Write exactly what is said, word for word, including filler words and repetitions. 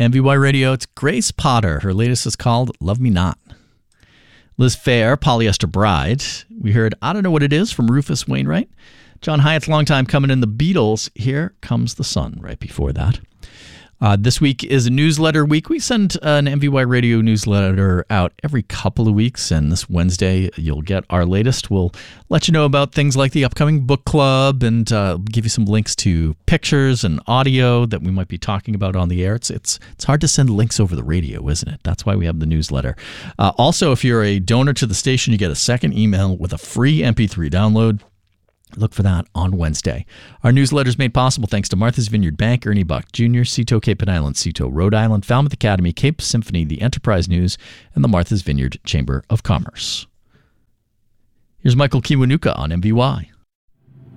M V Y Radio, it's Grace Potter. Her latest is called Love Me Not. Liz Phair, Polyester Bride. We heard I Don't Know What It Is from Rufus Wainwright. John Hyatt's longtime coming in, the Beatles. Here Comes the Sun right before that. Uh, this week is a newsletter week. We send an M V Y Radio newsletter out every couple of weeks, and this Wednesday you'll get our latest. We'll let you know about things like the upcoming book club and uh, give you some links to pictures and audio that we might be talking about on the air. It's it's it's hard to send links over the radio, isn't it? That's why we have the newsletter. Uh, also, if you're a donor to the station, you get a second email with a free M P three download. Look for that on Wednesday. Our newsletter is made possible thanks to Martha's Vineyard Bank, Ernie Buck Junior, Cito Cape and Island, Cito Rhode Island, Falmouth Academy, Cape Symphony, the Enterprise News, and the Martha's Vineyard Chamber of Commerce. Here's Michael Kiwanuka on M V Y.